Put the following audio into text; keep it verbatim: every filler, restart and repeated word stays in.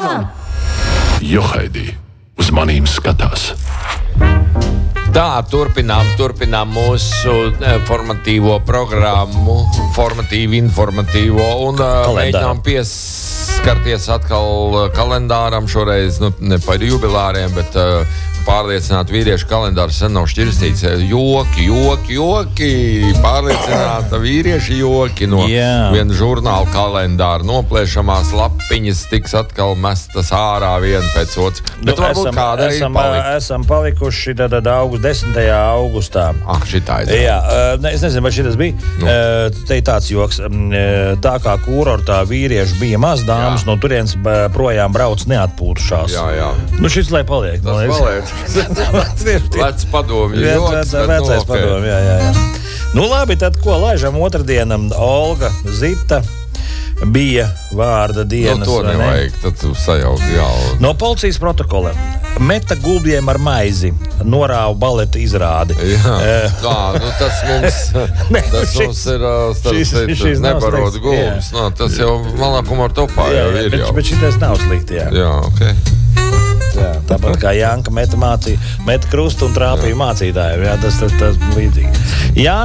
tavam! Johaidī, uz manīm skatās. Tā, turpinām, turpinām mūsu formatīvo programmu, formatīvu, informatīvo un uh, mēģinām pieskarties atkal kalendāram, šoreiz nu, ne par jubilāriem, bet uh, pārliecināt vīriešu kalendāru sen nav šķirstīts. Joki, joki, joki, pārliecināta vīrieši joki no Jā. viena žurnāla kalendāra. Noplēšamās lapiņas tiks atkal mestas ārā viena pēc otras. Bet Nu, varbūt esam, kāda arī esam, palika. esam palikuši tad, tad august, desmitajā augustā. Ah, šitā ir. Jā, ne, es nezinu, vai šitas bija. Nu. Nu. Te ir tāds joks. Tā kā kurortā vīrieši bija maz, dāmas Jā. no turienes projām brauc neatpūtušās. Jā, jā. Nu, šis lai paliek. Tas paliek. Vecs padomju joks. Vecais padomju, jā, jā, jā. Nu labi, tad ko laižam otrdienam? Olga Zita bija vārda dienas. Nu, to vai ne? nevajag, tad tu sajaukt, jā. No policijas protokola. Meta gulbjiem ar maizi, norāva baleta izrādi. Jā, Eh, tā, nu tas mums, Nē, tas šis- mums ir uh, starp šis- citu šis nav nebarot slikts, gulbis. No, tas jau malākumā ar topā jā, jau ir bet, jau. bet šitais nav slikti, jā. Jā, ok. jā. Tāpat kā Janka meta, mācī, meta krustu un trāpīja mācītājiem. Jā, tas tas, tas līdzīgi. Jā,